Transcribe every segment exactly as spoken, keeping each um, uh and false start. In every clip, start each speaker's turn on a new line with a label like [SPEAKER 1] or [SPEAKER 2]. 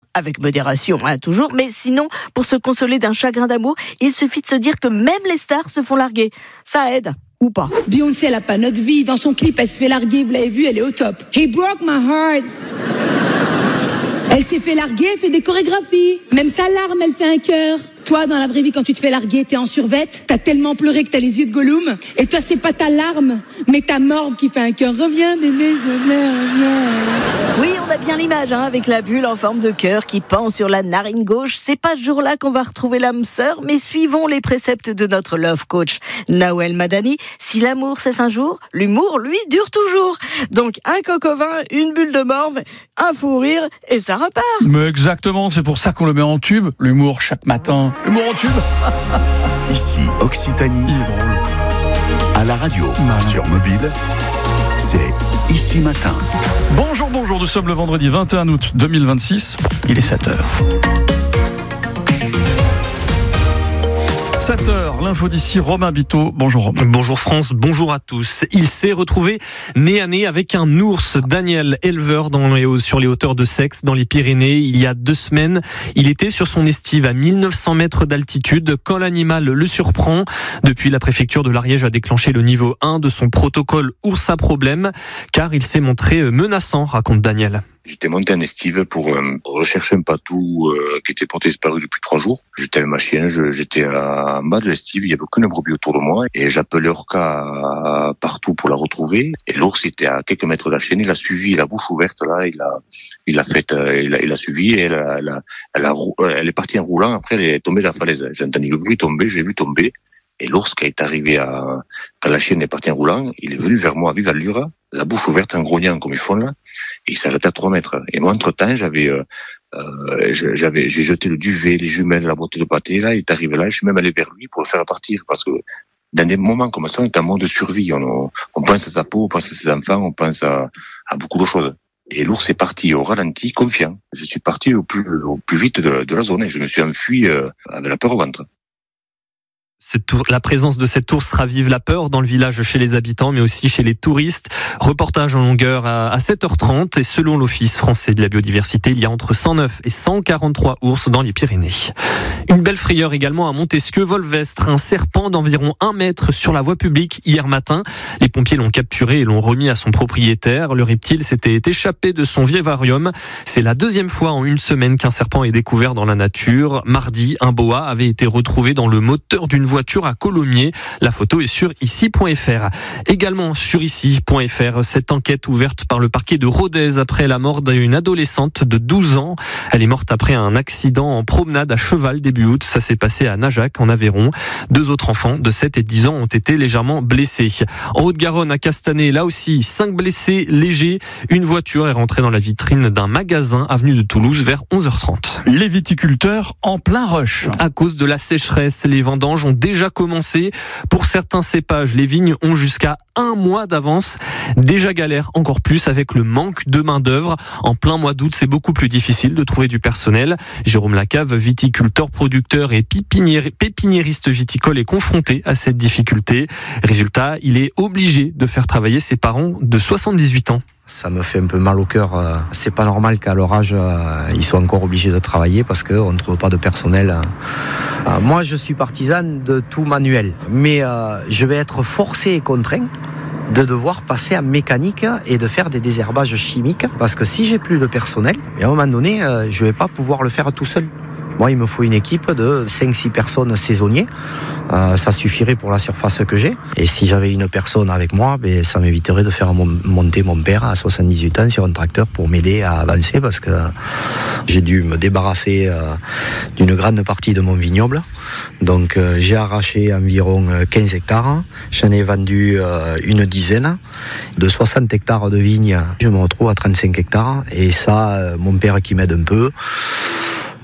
[SPEAKER 1] avec modération, hein, toujours, mais sinon, pour se consoler d'un chagrin d'amour, il suffit de se dire que même les stars se font larguer. Ça aide. Ou pas.
[SPEAKER 2] Beyoncé, elle a pas notre vie. Dans son clip, elle se fait larguer, vous l'avez vu, elle est au top. He broke my heart. Elle s'est fait larguer, elle fait des chorégraphies. Même sa larme, elle fait un cœur. Toi, dans la vraie vie, quand tu te fais larguer, t'es en survette, t'as tellement pleuré que t'as les yeux de Gollum. Et toi, c'est pas ta larme, mais ta morve qui fait un cœur. Reviens, bébé, reviens, reviens.
[SPEAKER 1] Oui, on a bien l'image, hein, avec la bulle en forme de cœur qui pend sur la narine gauche. C'est pas ce jour-là qu'on va retrouver l'âme sœur, mais suivons les préceptes de notre love coach, Nawel Madani. Si l'amour cesse un jour, l'humour, lui, dure toujours. Donc, un coq au vin, une bulle de morve, un fou rire, et ça repart.
[SPEAKER 3] Mais exactement, c'est pour ça qu'on le met en tube, l'humour, chaque matin. Humour en tube.
[SPEAKER 4] Ici, Occitanie.
[SPEAKER 3] Il est drôle.
[SPEAKER 4] À la radio,
[SPEAKER 3] Malin.
[SPEAKER 4] sur mobile, c'est Ici Matin.
[SPEAKER 3] Bonjour, bonjour, nous sommes le vendredi vingt et un août deux mille vingt-six, il est sept heures. sept heures, l'info d'ici, Romain Biteau. Bonjour Romain.
[SPEAKER 5] Bonjour France, bonjour à tous. Il s'est retrouvé nez à nez avec un ours, Daniel, éleveur dans les, sur les hauteurs de Seix, dans les Pyrénées. Il y a deux semaines, il était sur son estive à mille neuf cents mètres d'altitude quand l'animal le surprend. Depuis, la préfecture de l'Ariège a déclenché le niveau un de son protocole ours à problème, car il s'est montré menaçant, raconte Daniel.
[SPEAKER 6] J'étais monté en estive pour euh, rechercher un patou euh, qui était porté disparu depuis trois jours. J'étais avec ma chienne, je, j'étais en bas de l'estive, il n'y avait aucune brebis autour de moi. Et j'appelais Orca partout pour la retrouver. Et l'ours était à quelques mètres de la chienne, il a suivi, la bouche ouverte là, il a, il a fait, euh, il a, il a suivi et elle, a, elle, a, elle, a, elle est partie en roulant. Après, elle est tombée de la falaise. J'ai entendu le bruit tomber, j'ai vu tomber. Et l'ours, qui est arrivé à, quand la chienne est partie en roulant, il est venu vers moi à vive allure, la bouche ouverte en grognant comme ils font là, et il s'arrêtait à trois mètres. Et moi, entre-temps, j'avais, euh, euh, j'avais, j'ai jeté le duvet, les jumelles, la boîte de pâté, là, il est arrivé là, je suis même allé vers lui pour le faire partir, parce que dans des moments comme ça, on est en mode de survie, on, on pense à sa peau, on pense à ses enfants, on pense à, à beaucoup de choses. Et l'ours est parti au ralenti, confiant. Je suis parti au plus, au plus vite de, de la zone, et je me suis enfui euh, avec la peur au ventre.
[SPEAKER 5] Cette tour, la présence de cet ours ravive la peur dans le village chez les habitants, mais aussi chez les touristes. Reportage en longueur à, à sept heures trente. Et selon l'Office français de la biodiversité, il y a entre cent neuf et cent quarante-trois ours dans les Pyrénées. Une belle frayeur également à Montesquieu-Volvestre. Un serpent d'environ un mètre sur la voie publique hier matin. Les pompiers l'ont capturé et l'ont remis à son propriétaire. Le reptile s'était échappé de son vivarium. C'est la deuxième fois en une semaine qu'un serpent est découvert dans la nature. Mardi, un boa avait été retrouvé dans le moteur d'une voiture à Colomiers. La photo est sur ici point f r. Également sur ici point f r, cette enquête ouverte par le parquet de Rodez après la mort d'une adolescente de douze ans. Elle est morte après un accident en promenade à cheval début août. Ça s'est passé à Najac, en Aveyron. Deux autres enfants de sept et dix ans ont été légèrement blessés. En Haute-Garonne, à Castanet, là aussi, cinq blessés légers. Une voiture est rentrée dans la vitrine d'un magasin avenue de Toulouse vers onze heures trente.
[SPEAKER 3] Les viticulteurs en plein rush.
[SPEAKER 5] À cause de la sécheresse, les vendanges ont déjà commencé. Pour certains cépages, les vignes ont jusqu'à un mois d'avance. Déjà galère encore plus avec le manque de main-d'œuvre. En plein mois d'août, c'est beaucoup plus difficile de trouver du personnel. Jérôme Lacave, viticulteur, producteur et pépiniériste viticole, est confronté à cette difficulté. Résultat, il est obligé de faire travailler ses parents de soixante-dix-huit ans.
[SPEAKER 7] Ça me fait un peu mal au cœur. C'est pas normal qu'à leur âge, ils soient encore obligés de travailler parce qu'on ne trouve pas de personnel. Moi, je suis partisan de tout manuel, mais je vais être forcé et contraint de devoir passer à mécanique et de faire des désherbages chimiques parce que si j'ai plus de personnel, à un moment donné, je vais pas pouvoir le faire tout seul. Moi, il me faut une équipe de cinq six personnes saisonniers. Euh, ça suffirait pour la surface que j'ai. Et si j'avais une personne avec moi, ben, ça m'éviterait de faire mon, monter mon père à soixante-dix-huit ans sur un tracteur pour m'aider à avancer parce que j'ai dû me débarrasser euh, d'une grande partie de mon vignoble. Donc, euh, j'ai arraché environ quinze hectares. J'en ai vendu euh, une dizaine. De soixante hectares de vignes, je me retrouve à trente-cinq hectares. Et ça, euh, mon père qui m'aide un peu.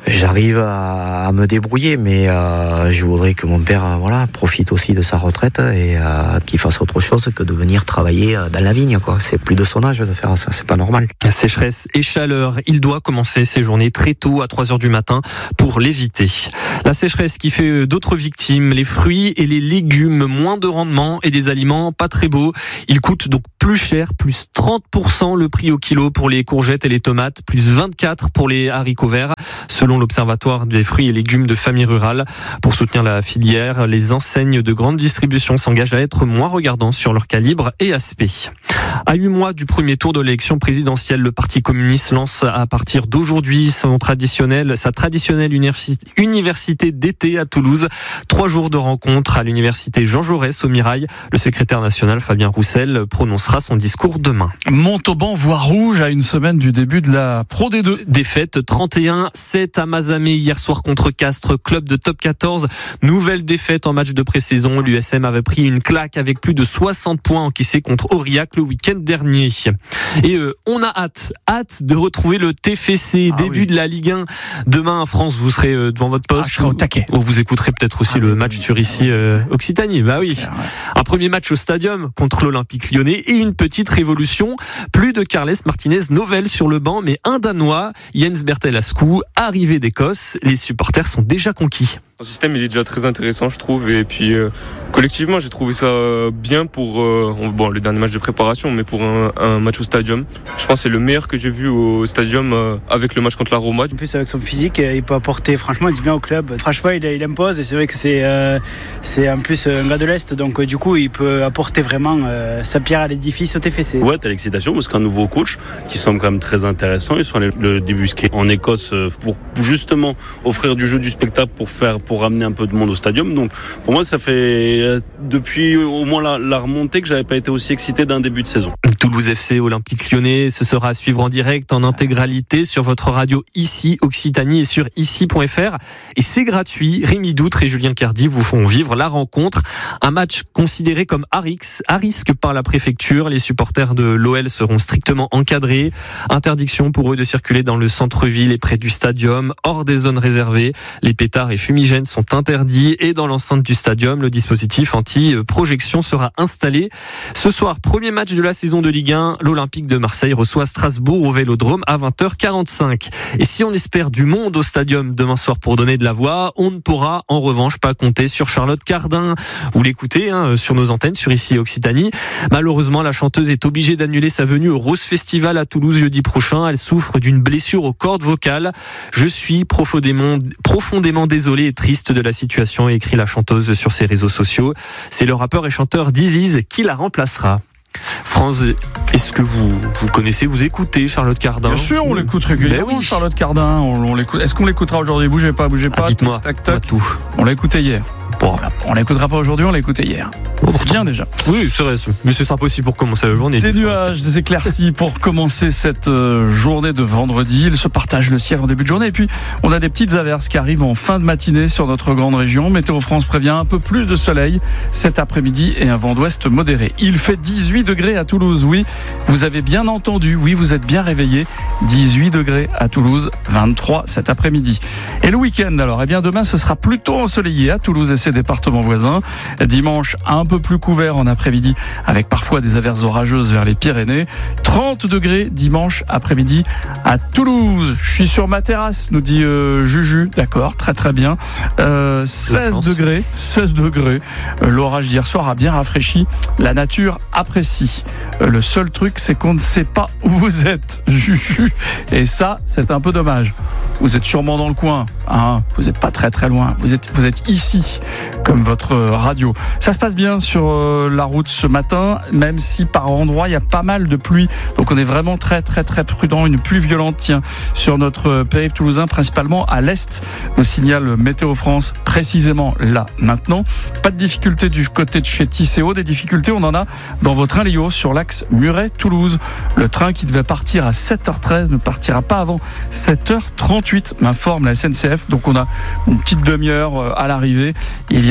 [SPEAKER 7] j'arrive à, à me débrouiller, mais euh, je voudrais que mon père euh, voilà, profite aussi de sa retraite et euh, qu'il fasse autre chose que de venir travailler dans la vigne, quoi. C'est plus de son âge de faire ça, c'est pas normal.
[SPEAKER 5] Sécheresse et chaleur, il doit commencer ses journées très tôt à trois heures du matin pour l'éviter. La sécheresse qui fait d'autres victimes, les fruits et les légumes, moins de rendement et des aliments pas très beaux. Ils coûtent donc plus cher, plus trente pour cent le prix au kilo pour les courgettes et les tomates, plus vingt-quatre pour les haricots verts, selon l'Observatoire des fruits et légumes de famille rurale. Pour soutenir la filière, les enseignes de grande distribution s'engagent à être moins regardants sur leur calibre et aspect. À huit mois du premier tour de l'élection présidentielle, le Parti communiste lance à partir d'aujourd'hui son traditionnel, sa traditionnelle université d'été à Toulouse. Trois jours de rencontres à l'université Jean Jaurès au Mirail. Le secrétaire national Fabien Roussel prononcera son discours demain.
[SPEAKER 3] Montauban voit rouge à une semaine du début de la Pro D deux.
[SPEAKER 5] Défaite trente et un sept à Mazamet hier soir contre Castres, club de top quatorze. Nouvelle défaite en match de pré-saison. L'U S M avait pris une claque avec plus de soixante points encaissés contre Aurillac le week-end dernier. Et euh, on a hâte, hâte de retrouver le T F C, ah, début oui. de la Ligue un. Demain en France, vous serez euh, devant votre poste.
[SPEAKER 3] Ah, je serai au taquet.
[SPEAKER 5] Ou vous écouterez peut-être aussi ah, le match oui, sur ici euh, Occitanie. Bah oui. Ouais. Un premier match au Stadium contre l'Olympique Lyonnais et une petite révolution. Plus de Carles Martinez Novel sur le banc, mais un Danois, Jens Bertel-Askou, arrivé d'Écosse. Les supporters sont déjà conquis.
[SPEAKER 8] Le système il est déjà très intéressant je trouve et puis euh, collectivement j'ai trouvé ça bien pour euh, bon, le dernier match de préparation mais pour un, un match au Stadium. Je pense que c'est le meilleur que j'ai vu au Stadium euh, avec le match contre la Roma.
[SPEAKER 9] En plus avec son physique il peut apporter franchement du bien au club. Franchement il, il impose et c'est vrai que c'est, euh, c'est en plus un gars de l'Est donc euh, du coup il peut apporter vraiment euh, sa pierre à l'édifice au T F C.
[SPEAKER 10] Ouais t'as l'excitation parce qu'un nouveau coach qui semble quand même très intéressant. Ils sont allés le débusquer en Écosse pour justement offrir du jeu, du spectacle pour faire pour ramener un peu de monde au Stadium. Donc pour moi ça fait depuis au moins la, la remontée que j'avais pas été aussi excité d'un début de saison.
[SPEAKER 5] Toulouse F C, Olympique Lyonnais, ce sera à suivre en direct en intégralité sur votre radio ici Occitanie et sur ici point f r et c'est gratuit. Rémi Doutre et Julien Cardi vous font vivre la rencontre. Un match considéré comme à risque, à risque par la préfecture. Les supporters de l'O L seront strictement encadrés. Interdiction pour eux de circuler dans le centre-ville et près du Stadium, hors des zones réservées. Les pétards et fumigènes sont interdits et dans l'enceinte du Stadium, le dispositif anti-projection sera installé. Ce soir, premier match de la saison de Ligue un, l'Olympique de Marseille reçoit Strasbourg au Vélodrome à vingt heures quarante-cinq. Et si on espère du monde au Stadium demain soir pour donner de la voix, on ne pourra en revanche pas compter sur Charlotte Cardin. Vous l'écoutez hein, sur nos antennes, sur ici Occitanie. Malheureusement, la chanteuse est obligée d'annuler sa venue au Rose Festival à Toulouse jeudi prochain. Elle souffre d'une blessure aux cordes vocales. Je suis profondément, profondément désolé et triste de la situation, écrit la chanteuse sur ses réseaux sociaux. C'est le rappeur et chanteur Diziz qui la remplacera. France, est-ce que vous, vous connaissez, vous écoutez Charlotte Cardin?
[SPEAKER 3] Bien sûr, on l'écoute régulièrement, ben oui. Charlotte Cardin. On, on l'écoute. Est-ce qu'on l'écoutera aujourd'hui? Bougez pas, bougez pas.
[SPEAKER 5] Ah, dites-moi,
[SPEAKER 3] tac, tac,
[SPEAKER 5] tout.
[SPEAKER 3] On l'a écouté hier. Bon, on l'écoutera pas aujourd'hui, on l'a écouté hier.
[SPEAKER 5] Bon,
[SPEAKER 3] c'est bien déjà.
[SPEAKER 5] Oui, c'est vrai, mais c'est sympa aussi pour commencer la journée.
[SPEAKER 3] Des nuages, des éclaircies pour commencer cette euh, journée de vendredi. Il se partage le ciel en début de journée. Et puis, on a des petites averses qui arrivent en fin de matinée sur notre grande région. Météo France prévient un peu plus de soleil cet après-midi et un vent d'ouest modéré. Il fait dix-huit degrés à Toulouse. Oui, vous avez bien entendu. Oui, vous êtes bien réveillés. dix-huit degrés à Toulouse, vingt-trois cet après-midi. Et le week-end, alors, eh bien, demain, ce sera plutôt ensoleillé à Toulouse et ses départements voisins. Dimanche, un peu plus couvert en après-midi avec parfois des averses orageuses vers les Pyrénées. trente degrés dimanche après-midi à Toulouse. Je suis sur ma terrasse, nous dit euh, Juju. D'accord, très très bien. Euh, seize degrés. seize degrés. Euh, l'orage d'hier soir a bien rafraîchi. La nature apprécie. Euh, le seul truc, c'est qu'on ne sait pas où vous êtes, Juju. Et ça, c'est un peu dommage. Vous êtes sûrement dans le coin, hein, vous n'êtes pas très très loin, vous êtes, vous êtes ici, comme votre radio. Ça se passe bien sur euh, la route ce matin, même si par endroits il y a pas mal de pluie, donc on est vraiment très très très prudent. Une pluie violente tient sur notre périph' toulousain, principalement à l'est, nous signale Météo France, précisément là maintenant. Pas de difficultés du côté de chez Tisséo, des difficultés on en a dans vos trains Léo sur l'axe Muret-Toulouse. Le train qui devait partir à sept heures treize ne partira pas avant sept heures trente-huit, m'informe la S N C F. Donc on a une petite demi-heure à l'arrivée. Il y a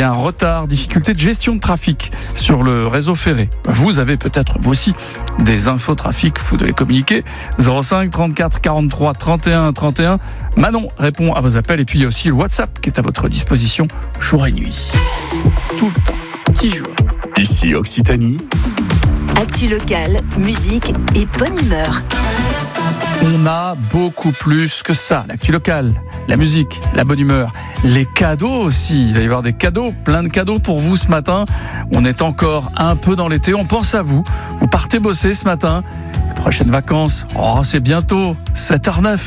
[SPEAKER 3] a un retard, difficulté de gestion de trafic sur le réseau ferré. Vous avez peut-être, vous aussi, des infos trafic, faut de les communiquer. zéro cinq trente-quatre quarante-trois trente et un trente et un. Manon répond à vos appels et puis il y a aussi le WhatsApp qui est à votre disposition jour et nuit. Tout le temps, dix jours.
[SPEAKER 4] Ici Occitanie.
[SPEAKER 11] Actu locale, musique et bonne humeur.
[SPEAKER 3] On a beaucoup plus que ça. L'actu locale, la musique, la bonne humeur, les cadeaux aussi. Il va y avoir des cadeaux, plein de cadeaux pour vous ce matin. On est encore un peu dans l'été, on pense à vous. Vous partez bosser ce matin. Les prochaines vacances, oh, c'est bientôt, sept heures zéro neuf.